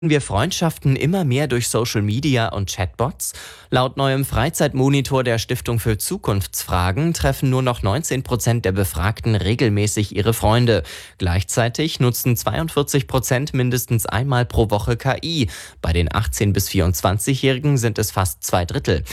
Wir Freundschaften immer mehr durch Social Media und Chatbots? Laut neuem Freizeitmonitor der Stiftung für Zukunftsfragen treffen nur noch 19% der Befragten regelmäßig ihre Freunde. Gleichzeitig nutzen 42% mindestens einmal pro Woche KI. Bei den 18- bis 24-Jährigen sind es fast 2/3.